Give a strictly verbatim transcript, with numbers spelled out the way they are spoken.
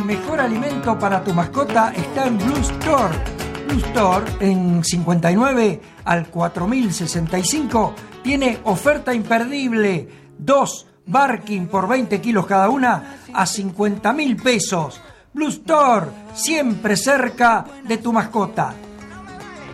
Mejor alimento para tu mascota está en Blue Store. Blue Store en cincuenta y nueve al cuatro mil sesenta y cinco tiene oferta imperdible. Dos Barking por veinte kilos cada una a cincuenta mil pesos. Blue Store, siempre cerca de tu mascota.